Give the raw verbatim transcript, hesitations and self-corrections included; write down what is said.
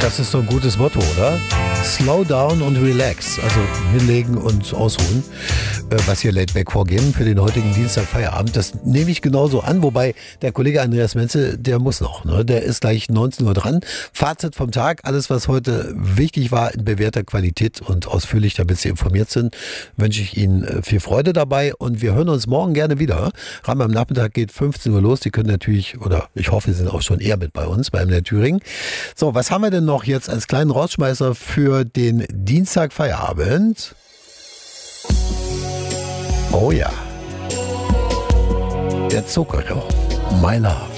Das ist so ein gutes Motto, oder? Slow down und relax. Also hinlegen und ausruhen. Was hier Laidback vorgeben für den heutigen Dienstag Feierabend. Das nehme ich genauso an. Wobei der Kollege Andreas Menzel, der muss noch. Ne? Der ist gleich neunzehn Uhr dran. Fazit vom Tag. Alles, was heute wichtig war, in bewährter Qualität und ausführlich, damit Sie informiert sind, wünsche ich Ihnen viel Freude dabei. Und wir hören uns morgen gerne wieder. Rahmen am Nachmittag geht fünfzehn Uhr los. Sie können natürlich, oder ich hoffe, Sie sind auch schon eher mit bei uns beim der Thüringen. So, was haben wir denn noch jetzt als kleinen Rausschmeißer für den Dienstag Feierabend? Oh ja, der Zuckerro, My Love.